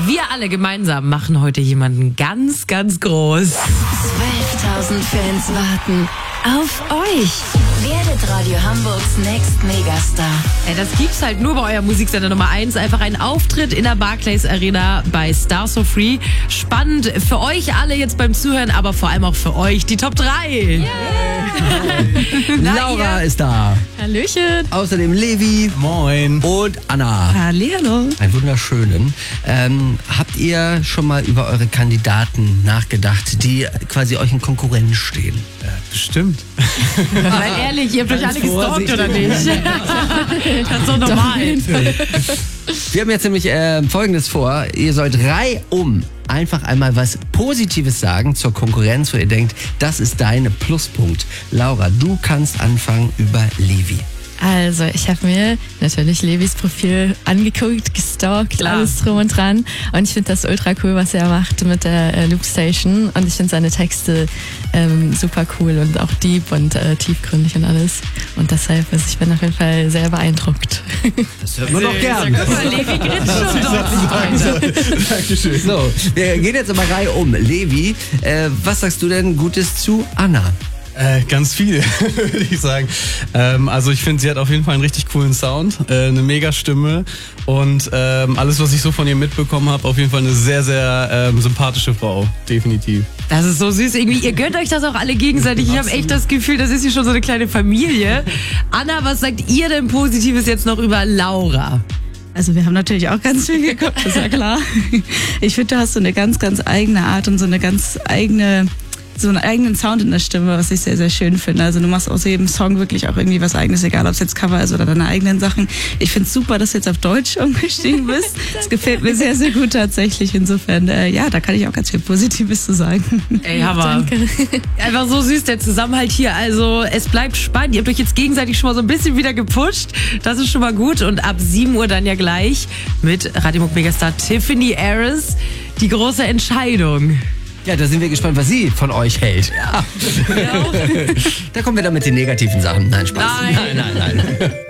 Wir alle gemeinsam machen heute jemanden ganz, ganz groß. 12.000 Fans warten auf euch. Werdet Radio Hamburgs Next Megastar. Das gibt's halt nur bei eurem Musiksender Nummer 1. Einfach ein Auftritt in der Barclays Arena bei Stars for Free. Spannend für euch alle jetzt beim Zuhören, aber vor allem auch für euch die Top 3. Laura ist da. Hallöchen. Außerdem Levi. Moin. Und Anna. Hallihallo. Einen wunderschönen. Habt ihr schon mal über eure Kandidaten nachgedacht, die quasi euch in Konkurrenz stehen? Bestimmt. Weil ehrlich, ihr habt euch alle gestalkt, oder nicht? Das ist so normal. Wir haben jetzt nämlich Folgendes vor. Ihr sollt reihum einfach einmal was Positives sagen zur Konkurrenz, wo ihr denkt, das ist deine Pluspunkt. Laura, du kannst anfangen über Levi. Also, ich habe mir natürlich Levis Profil angeguckt, gestalkt, alles drum und dran. Und ich finde das ultra cool, was er macht mit der Loopstation. Und ich finde seine Texte super cool und auch deep und tiefgründig und alles. Und deshalb, ich bin auf jeden Fall sehr beeindruckt. Das hört man doch gern. Levi grinst schon so. Dankeschön. So, wir gehen jetzt aber reihum. Levi, was sagst du denn Gutes zu Anna? Ganz viel, würde ich sagen. Also ich finde, sie hat auf jeden Fall einen richtig coolen Sound, eine mega Stimme und alles, was ich so von ihr mitbekommen habe, auf jeden Fall eine sehr, sehr sympathische Frau, definitiv. Das ist so süß. Irgendwie, ihr gönnt euch das auch alle gegenseitig. Ich habe echt das Gefühl, das ist hier schon so eine kleine Familie. Anna, was sagt ihr denn Positives jetzt noch über Laura? Also wir haben natürlich auch ganz viel geguckt, ist ja klar. Ich finde, du hast so eine ganz, ganz eigene Art und so einen eigenen Sound in der Stimme, was ich sehr, sehr schön finde. Also du machst aus jedem Song wirklich auch irgendwie was Eigenes, egal ob es jetzt Cover ist oder deine eigenen Sachen. Ich finde es super, dass du jetzt auf Deutsch umgestiegen bist. Das gefällt mir sehr, sehr gut tatsächlich. Insofern, da kann ich auch ganz viel Positives zu sagen. Ey, Hammer. Danke. Einfach so süß, der Zusammenhalt hier. Also es bleibt spannend. Ihr habt euch jetzt gegenseitig schon mal so ein bisschen wieder gepusht. Das ist schon mal gut. Und ab 7 Uhr dann ja gleich mit Radio Hamburg Megastar Tiffany Harris die große Entscheidung. Ja, da sind wir gespannt, was sie von euch hält. Ja. Da kommen wir dann mit den negativen Sachen. Nein, Spaß. Nein. Nein.